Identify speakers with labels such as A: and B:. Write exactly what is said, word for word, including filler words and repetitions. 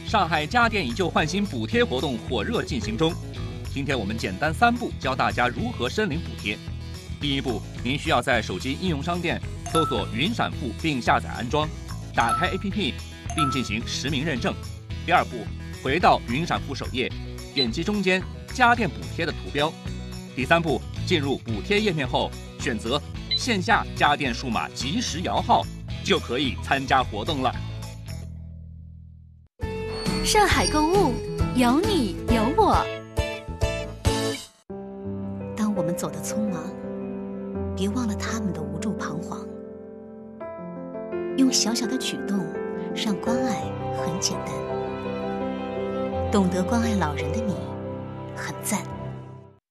A: 上海家电以旧换新补贴活动火热进行中。今天我们简单三步教大家如何申领补贴。第一步，您需要在手机应用商店搜索云闪付并下载安装，打开 A P P 并进行实名认证。第二步，回到云闪付首页，点击中间家电补贴的图标。第三步，进入补贴页面后，选择线下家电数码即时摇号，就可以参加活动了。
B: 上海购物，有你有我。
C: 当我们走得匆忙，别忘了他们的无助彷徨。用小小的举动，让关爱很简单。懂得关爱老人的你，很赞。